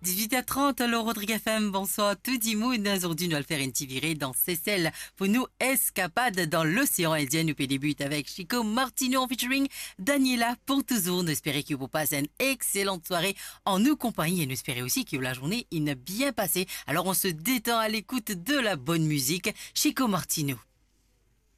18h30, alors Rodrigue FM, bonsoir tout le monde. Aujourd'hui, nous allons faire une petite virée dans Seychelles pour nous escapade dans l'océan Indien. Nous débute avec Chico Martino featuring Daniela pour toujours. Nous espérons que vous passez une excellente soirée en nous compagnie et nous espérons aussi que la journée est bien passée. Alors on se détend à l'écoute de la bonne musique. Chico Martino.